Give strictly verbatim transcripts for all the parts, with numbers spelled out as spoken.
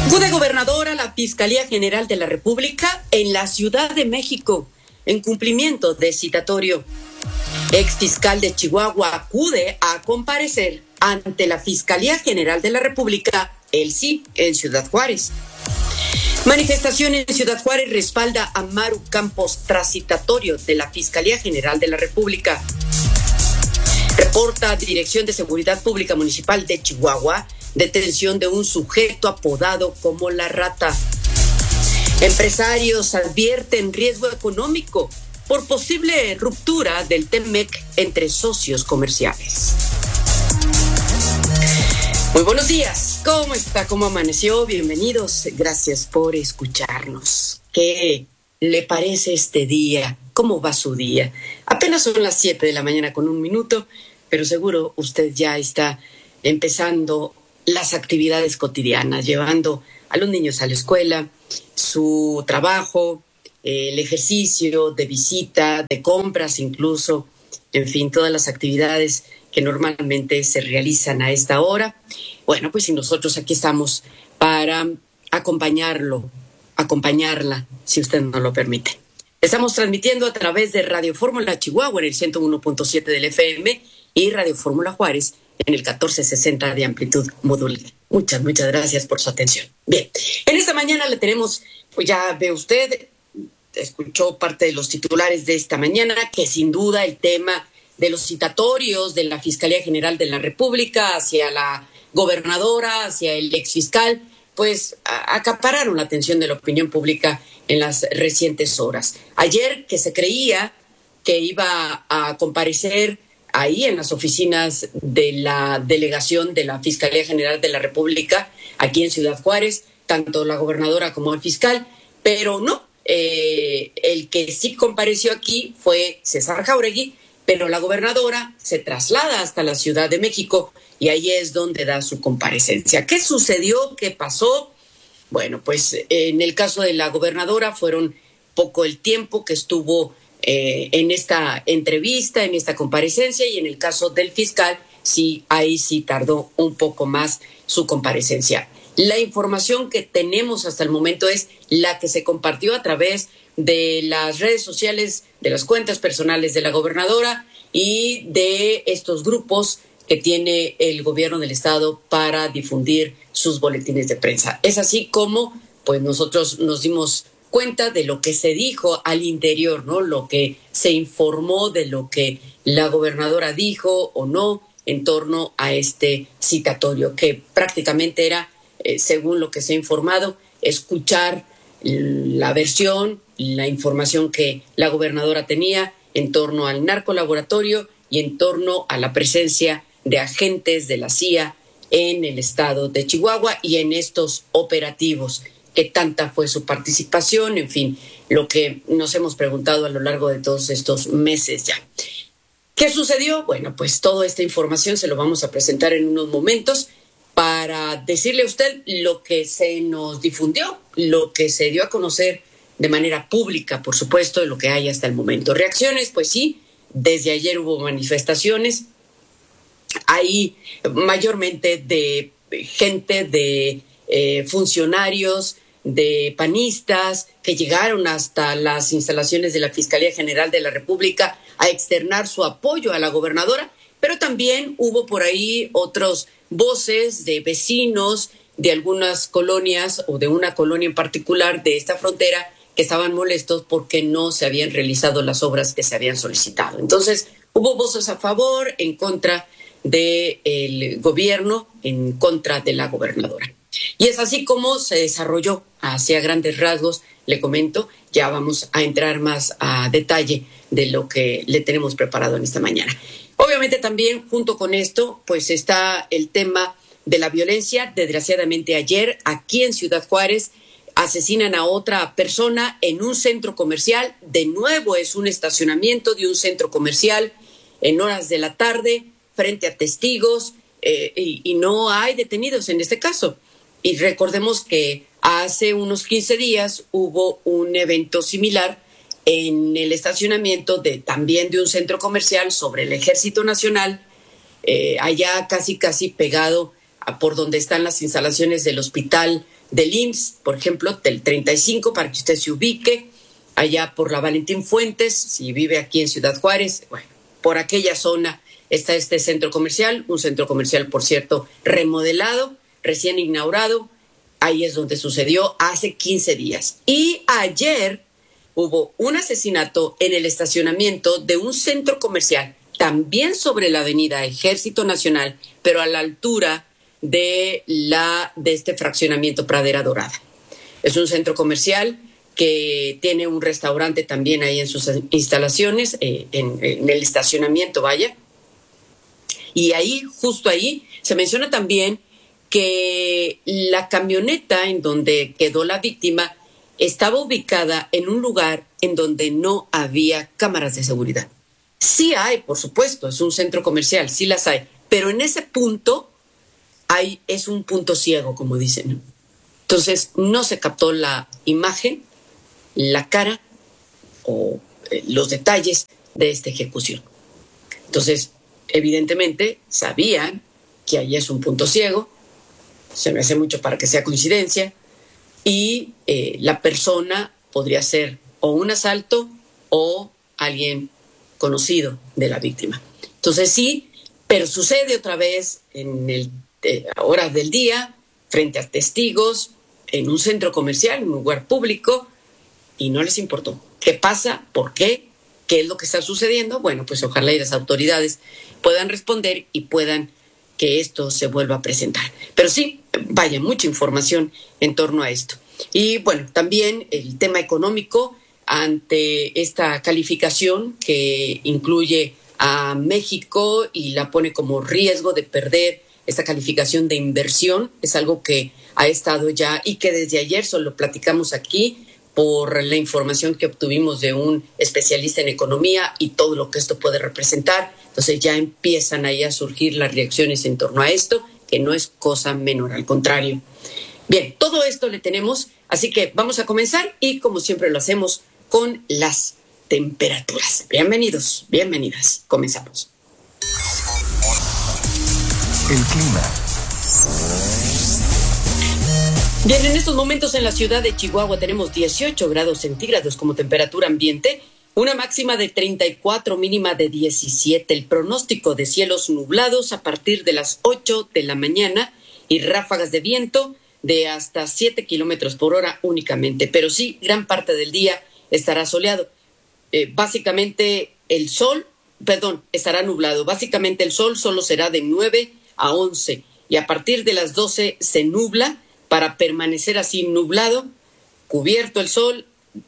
Acude gobernadora a la Fiscalía General de la República en la Ciudad de México en cumplimiento de citatorio. Ex fiscal de Chihuahua acude a comparecer ante la Fiscalía General de la República, el S I, en Ciudad Juárez. Manifestación en Ciudad Juárez respalda a Maru Campos tras citatorio de la Fiscalía General de la República. Reporta Dirección de Seguridad Pública Municipal de Chihuahua detención de un sujeto apodado como La Rata. Empresarios advierten riesgo económico por posible ruptura del T-M E C entre socios comerciales. Muy buenos días, ¿cómo está? ¿Cómo amaneció? Bienvenidos, gracias por escucharnos. ¿Qué le parece este día? ¿Cómo va su día? Apenas son las siete de la mañana con un minuto, pero seguro usted ya está empezando las actividades cotidianas, llevando a los niños a la escuela, su trabajo, el ejercicio de visita, de compras incluso, en fin, todas las actividades que normalmente se realizan a esta hora. Bueno, pues y nosotros aquí estamos para acompañarlo, acompañarla, si usted nos lo permite. Estamos transmitiendo a través de Radio Fórmula Chihuahua en el ciento uno punto siete del F M y Radio Fórmula Juárez en el catorce sesenta de amplitud modulada. Muchas, muchas gracias por su atención. Bien, en esta mañana le tenemos, pues ya ve usted, escuchó parte de los titulares de esta mañana, que sin duda el tema de los citatorios de la Fiscalía General de la República hacia la gobernadora, hacia el exfiscal, pues a- acapararon la atención de la opinión pública en las recientes horas. Ayer, que se creía que iba a comparecer ahí en las oficinas de la delegación de la Fiscalía General de la República, aquí en Ciudad Juárez, tanto la gobernadora como el fiscal, pero no, eh, el que sí compareció aquí fue César Jáuregui, pero la gobernadora se traslada hasta la Ciudad de México y ahí es donde da su comparecencia. ¿Qué sucedió? ¿Qué pasó? Bueno, pues en el caso de la gobernadora fueron poco el tiempo que estuvo Eh, en esta entrevista, en esta comparecencia, y en el caso del fiscal, sí, ahí sí tardó un poco más su comparecencia. La información que tenemos hasta el momento es la que se compartió a través de las redes sociales, de las cuentas personales de la gobernadora y de estos grupos que tiene el gobierno del estado para difundir sus boletines de prensa. Es así como, pues nosotros nos dimos cuenta de lo que se dijo al interior, ¿no? Lo que se informó de lo que la gobernadora dijo o no en torno a este citatorio, que prácticamente era, eh, según lo que se ha informado, escuchar la versión, la información que la gobernadora tenía en torno al narcolaboratorio y en torno a la presencia de agentes de la C I A en el estado de Chihuahua y en estos operativos. Qué tanta fue su participación, en fin, lo que nos hemos preguntado a lo largo de todos estos meses ya. ¿Qué sucedió? Bueno, pues toda esta información se lo vamos a presentar en unos momentos para decirle a usted lo que se nos difundió, lo que se dio a conocer de manera pública, por supuesto, lo que hay hasta el momento. Reacciones, pues sí, desde ayer hubo manifestaciones, hay mayormente de gente, de eh, funcionarios, de panistas que llegaron hasta las instalaciones de la Fiscalía General de la República a externar su apoyo a la gobernadora, pero también hubo por ahí otras voces de vecinos de algunas colonias o de una colonia en particular de esta frontera que estaban molestos porque no se habían realizado las obras que se habían solicitado. Entonces, hubo voces a favor, en contra del gobierno, en contra de la gobernadora. Y es así como se desarrolló hacia grandes rasgos, le comento, ya vamos a entrar más a detalle de lo que le tenemos preparado en esta mañana. Obviamente también junto con esto, pues está el tema de la violencia. Desgraciadamente ayer aquí en Ciudad Juárez asesinan a otra persona en un centro comercial. De nuevo es un estacionamiento de un centro comercial en horas de la tarde frente a testigos eh, y, y no hay detenidos en este caso. Y recordemos que hace unos quince días hubo un evento similar en el estacionamiento de también de un centro comercial sobre el Ejército Nacional, eh, allá casi casi pegado por donde están las instalaciones del hospital del I M S S, por ejemplo, del treinta y cinco, para que usted se ubique, allá por la Valentín Fuentes, si vive aquí en Ciudad Juárez, bueno, por aquella zona está este centro comercial, un centro comercial, por cierto, remodelado, recién inaugurado. Ahí es donde sucedió hace quince días. Y ayer hubo un asesinato en el estacionamiento de un centro comercial, también sobre la avenida Ejército Nacional, pero a la altura de, la, de este fraccionamiento Pradera Dorada. Es un centro comercial que tiene un restaurante también ahí en sus instalaciones, eh, en, en el estacionamiento, vaya. Y ahí, justo ahí, se menciona también que la camioneta en donde quedó la víctima estaba ubicada en un lugar en donde no había cámaras de seguridad. Sí hay, por supuesto, es un centro comercial, sí las hay, pero en ese punto hay, es un punto ciego, como dicen, ¿no? Entonces, no se captó la imagen, la cara o eh, los detalles de esta ejecución. Entonces, evidentemente, sabían que ahí es un punto ciego, se me hace mucho para que sea coincidencia, y eh, la persona podría ser o un asalto o alguien conocido de la víctima. Entonces sí, pero sucede otra vez en el eh, a horas del día, frente a testigos, en un centro comercial, en un lugar público, y no les importó. ¿Qué pasa? ¿Por qué? ¿Qué es lo que está sucediendo? Bueno, pues ojalá y las autoridades puedan responder y puedan que esto se vuelva a presentar. Pero sí, vaya, mucha información en torno a esto. Y bueno, también el tema económico ante esta calificación que incluye a México y la pone como riesgo de perder esta calificación de inversión. Es algo que ha estado ya y que desde ayer solo platicamos aquí por la información que obtuvimos de un especialista en economía y todo lo que esto puede representar. Entonces ya empiezan ahí a surgir las reacciones en torno a esto, que no es cosa menor, al contrario. Bien, todo esto le tenemos, así que vamos a comenzar y como siempre lo hacemos con las temperaturas. Bienvenidos, bienvenidas, comenzamos. El clima. Bien, en estos momentos en la ciudad de Chihuahua tenemos dieciocho grados centígrados como temperatura ambiente, una máxima de treinta y cuatro, mínima de diecisiete. El pronóstico de cielos nublados a partir de las ocho de la mañana y ráfagas de viento de hasta siete kilómetros por hora únicamente. Pero sí, gran parte del día estará soleado. Eh, básicamente el sol, perdón, estará nublado. Básicamente el sol solo será de nueve a once y a partir de las doce se nubla para permanecer así nublado, cubierto el sol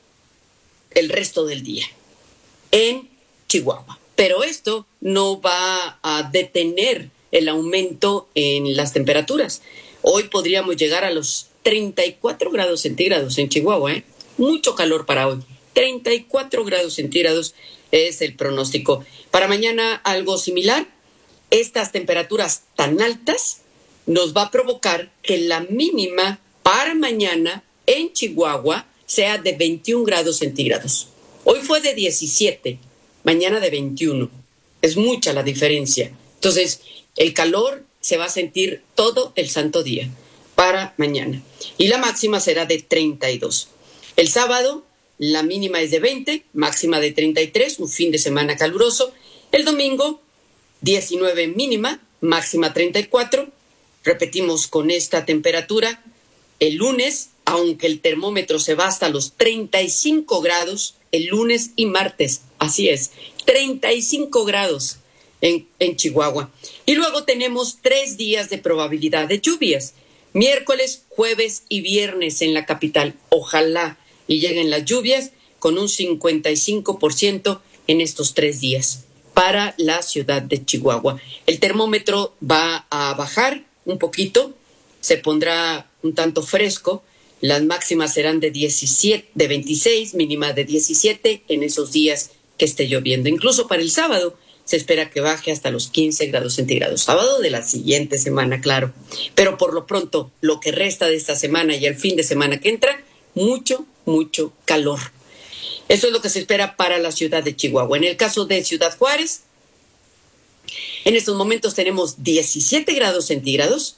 el resto del día en Chihuahua. Pero esto no va a detener el aumento en las temperaturas. Hoy podríamos llegar a los treinta y cuatro grados centígrados en Chihuahua, ¿eh? Mucho calor para hoy. treinta y cuatro grados centígrados es el pronóstico. Para mañana algo similar. Estas temperaturas tan altas nos va a provocar que la mínima para mañana en Chihuahua sea de veintiún grados centígrados. Hoy fue de diecisiete, mañana de veintiuno. Es mucha la diferencia. Entonces, el calor se va a sentir todo el santo día para mañana. Y la máxima será de treinta y dos. El sábado, la mínima es de veinte, máxima de treinta y tres, un fin de semana caluroso. El domingo, diecinueve mínima, máxima treinta y cuatro. Repetimos con esta temperatura. El lunes, aunque el termómetro se va hasta los treinta y cinco grados, el lunes y martes, así es, treinta y cinco grados en, en Chihuahua. Y luego tenemos tres días de probabilidad de lluvias, miércoles, jueves y viernes en la capital. Ojalá y lleguen las lluvias con un cincuenta y cinco por ciento en estos tres días para la ciudad de Chihuahua. El termómetro va a bajar un poquito, se pondrá un tanto fresco. Las máximas serán de diecisiete, de veintiséis, mínima de diecisiete en esos días que esté lloviendo. Incluso para el sábado se espera que baje hasta los quince grados centígrados. Sábado de la siguiente semana, claro. Pero por lo pronto, lo que resta de esta semana y el fin de semana que entra, mucho, mucho calor. Eso es lo que se espera para la ciudad de Chihuahua. En el caso de Ciudad Juárez, en estos momentos tenemos diecisiete grados centígrados,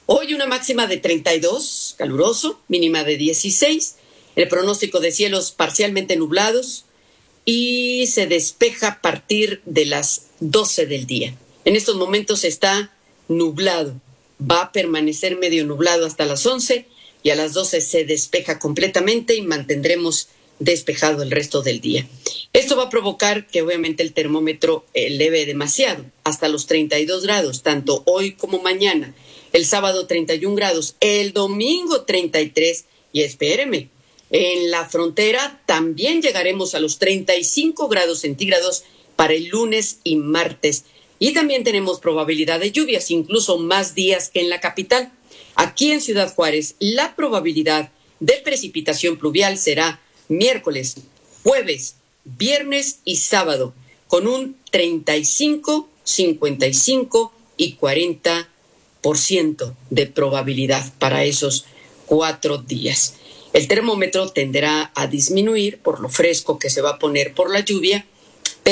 Hoy una máxima de treinta y dos, caluroso, mínima de dieciséis. El pronóstico de cielos parcialmente nublados y se despeja a partir de las doce del día. En estos momentos está nublado. Va a permanecer medio nublado hasta las once y a las doce se despeja completamente y mantendremos despejado el resto del día. Esto va a provocar que obviamente el termómetro eleve demasiado, hasta los treinta y dos grados, tanto hoy como mañana. El sábado treinta y un grados, el domingo treinta y tres, y espéreme, en la frontera también llegaremos a los treinta y cinco grados centígrados para el lunes y martes. Y también tenemos probabilidad de lluvias, incluso más días que en la capital. Aquí en Ciudad Juárez, la probabilidad de precipitación pluvial será miércoles, jueves, viernes y sábado, con un treinta y cinco, cincuenta y cinco y cuarenta por ciento de probabilidad para esos cuatro días. El termómetro tenderá a disminuir por lo fresco que se va a poner por la lluvia